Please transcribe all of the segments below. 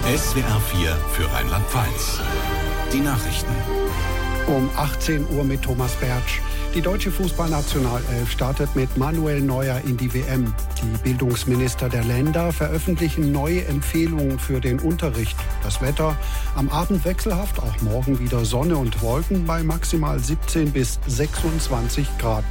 SWR 4 für Rheinland-Pfalz. Die Nachrichten. Um 18 Uhr mit Thomas Bertsch. Die deutsche Fußballnationalelf startet mit Manuel Neuer in die WM. Die Bildungsminister der Länder veröffentlichen neue Empfehlungen für den Unterricht. Das Wetter am Abend wechselhaft, auch morgen wieder Sonne und Wolken bei maximal 17 bis 26 Grad.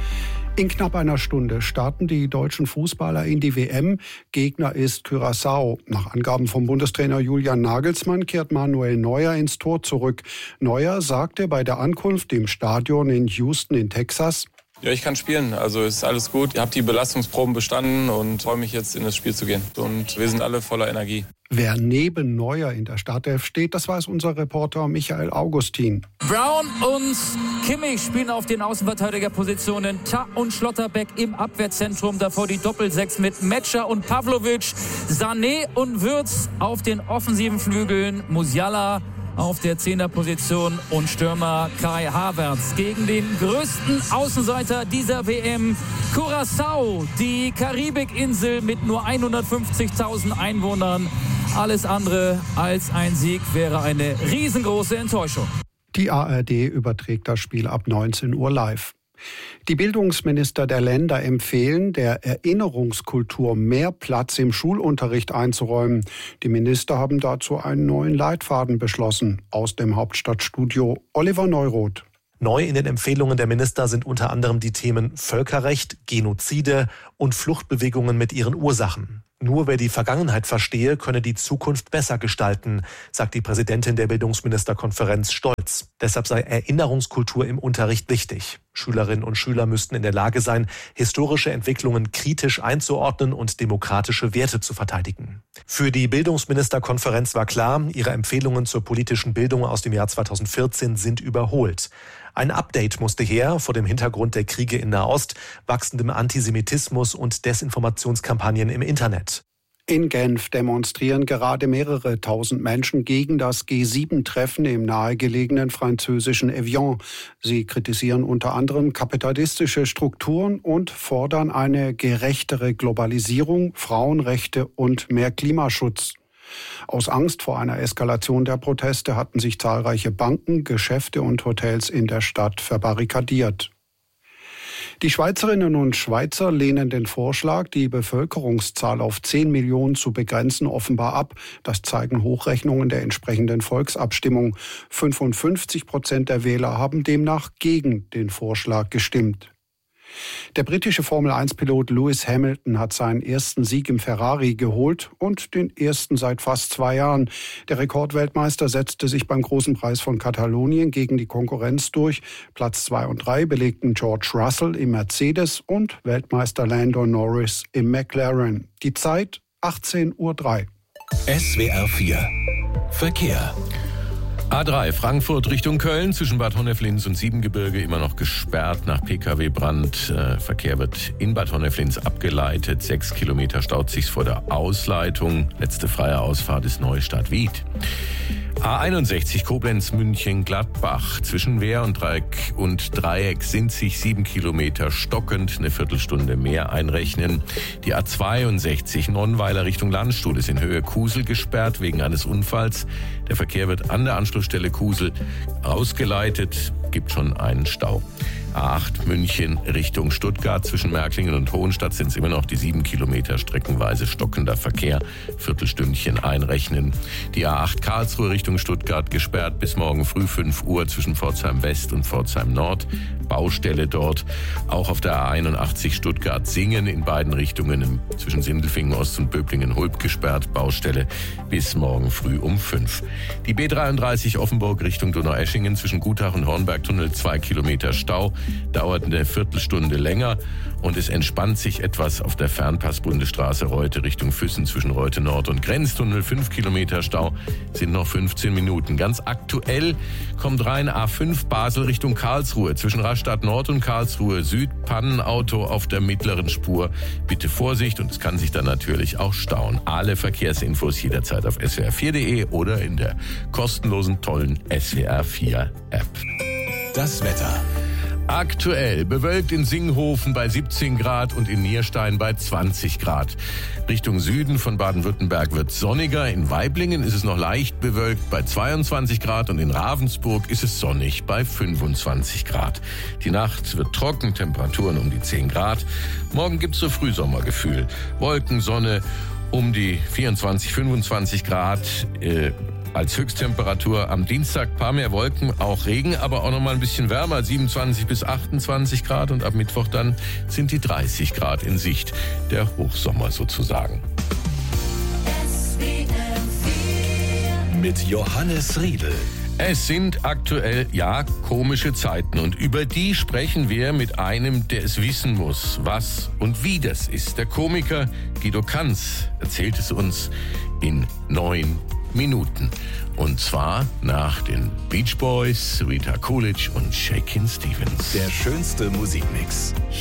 In knapp einer Stunde starten die deutschen Fußballer in die WM. Gegner ist Curaçao. Nach Angaben vom Bundestrainer Julian Nagelsmann kehrt Manuel Neuer ins Tor zurück. Neuer sagte bei der Ankunft im Stadion in Houston in Texas: Ja, ich kann spielen, also ist alles gut. Ich habe die Belastungsproben bestanden und freue mich jetzt in das Spiel zu gehen. Und wir sind alle voller Energie. Wer neben Neuer in der Startelf steht, das weiß unser Reporter Michael Augustin. Brown und Kimmich spielen auf den Außenverteidigerpositionen. Ta und Schlotterbeck im Abwehrzentrum. Davor die Doppelsechs mit Metscher und Pavlovic. Sané und Würz auf den offensiven Flügeln. Musiala auf der Zehnerposition und Stürmer Kai Havertz gegen den größten Außenseiter dieser WM, Curaçao, die Karibikinsel mit nur 150.000 Einwohnern. Alles andere als ein Sieg wäre eine riesengroße Enttäuschung. Die ARD überträgt das Spiel ab 19 Uhr live. Die Bildungsminister der Länder empfehlen, der Erinnerungskultur mehr Platz im Schulunterricht einzuräumen. Die Minister haben dazu einen neuen Leitfaden beschlossen. Aus dem Hauptstadtstudio Oliver Neuroth. Neu in den Empfehlungen der Minister sind unter anderem die Themen Völkerrecht, Genozide und Fluchtbewegungen mit ihren Ursachen. Nur wer die Vergangenheit verstehe, könne die Zukunft besser gestalten, sagt die Präsidentin der Bildungsministerkonferenz Stolz. Deshalb sei Erinnerungskultur im Unterricht wichtig. Schülerinnen und Schüler müssten in der Lage sein, historische Entwicklungen kritisch einzuordnen und demokratische Werte zu verteidigen. Für die Bildungsministerkonferenz war klar, ihre Empfehlungen zur politischen Bildung aus dem Jahr 2014 sind überholt. Ein Update musste her vor dem Hintergrund der Kriege in Nahost, wachsendem Antisemitismus und Desinformationskampagnen im Internet. In Genf demonstrieren gerade mehrere tausend Menschen gegen das G7-Treffen im nahegelegenen französischen Evian. Sie kritisieren unter anderem kapitalistische Strukturen und fordern eine gerechtere Globalisierung, Frauenrechte und mehr Klimaschutz. Aus Angst vor einer Eskalation der Proteste hatten sich zahlreiche Banken, Geschäfte und Hotels in der Stadt verbarrikadiert. Die Schweizerinnen und Schweizer lehnen den Vorschlag, die Bevölkerungszahl auf 10 Millionen zu begrenzen, offenbar ab. Das zeigen Hochrechnungen der entsprechenden Volksabstimmung. 55% der Wähler haben demnach gegen den Vorschlag gestimmt. Der britische Formel-1-Pilot Lewis Hamilton hat seinen ersten Sieg im Ferrari geholt und den ersten seit fast 2 Jahren. Der Rekordweltmeister setzte sich beim Großen Preis von Katalonien gegen die Konkurrenz durch. Platz 2 und 3 belegten George Russell im Mercedes und Weltmeister Lando Norris im McLaren. Die Zeit 18:03 Uhr. SWR 4 Verkehr. A3 Frankfurt Richtung Köln zwischen Bad Honneflins und Siebengebirge immer noch gesperrt nach Pkw-Brand. Verkehr wird in Bad Honneflins abgeleitet. 6 Kilometer staut sich vor der Ausleitung. Letzte freie Ausfahrt ist Neustadt-Wied. A61 Koblenz-München-Gladbach. Zwischen Wehr und Dreieck sind sich 7 Kilometer stockend, eine Viertelstunde mehr einrechnen. Die A62 Nonnweiler Richtung Landstuhl ist in Höhe Kusel gesperrt wegen eines Unfalls. Der Verkehr wird an der Anschlussstelle Kusel ausgeleitet, gibt schon einen Stau. A8 München Richtung Stuttgart. Zwischen Märklingen und Hohenstadt sind es immer noch die 7 Kilometer streckenweise stockender Verkehr. Viertelstündchen einrechnen. Die A8 Karlsruhe Richtung Stuttgart gesperrt bis morgen früh 5 Uhr zwischen Pforzheim West und Pforzheim Nord. Baustelle dort. Auch auf der A81 Stuttgart-Singen in beiden Richtungen zwischen Sindelfingen Ost und Böblingen-Hulb gesperrt. Baustelle bis morgen früh um 5. Die B33 Offenburg Richtung Donaueschingen zwischen Gutach und Hornbergtunnel 2 Kilometer Stau. Dauert eine Viertelstunde länger und es entspannt sich etwas auf der Fernpass-Bundesstraße Reute Richtung Füssen zwischen Reute Nord und Grenztunnel. 5 Kilometer Stau sind noch 15 Minuten. Ganz aktuell kommt rein A5 Basel Richtung Karlsruhe. Zwischen Rastatt Nord und Karlsruhe Süd Pannenauto auf der mittleren Spur. Bitte Vorsicht und es kann sich dann natürlich auch stauen. Alle Verkehrsinfos jederzeit auf swr4.de oder in der kostenlosen, tollen SWR4 App. Das Wetter. Aktuell bewölkt in Singhofen bei 17 Grad und in Nierstein bei 20 Grad. Richtung Süden von Baden-Württemberg wird sonniger. In Waiblingen ist es noch leicht bewölkt bei 22 Grad und in Ravensburg ist es sonnig bei 25 Grad. Die Nacht wird trocken, Temperaturen um die 10 Grad. Morgen gibt's so Frühsommergefühl. Wolken, Sonne um die 24, 25 Grad. Als Höchsttemperatur am Dienstag paar mehr Wolken, auch Regen, aber auch noch mal ein bisschen wärmer, 27 bis 28 Grad und ab Mittwoch dann sind die 30 Grad in Sicht, der Hochsommer sozusagen. Mit Johannes Riedl. Es sind aktuell, ja, komische Zeiten und über die sprechen wir mit einem, der es wissen muss, was und wie das ist. Der Komiker Guido Kanz erzählt es uns in 9 Minuten. Und zwar nach den Beach Boys, Rita Coolidge und Shakin' Stevens. Der schönste Musikmix.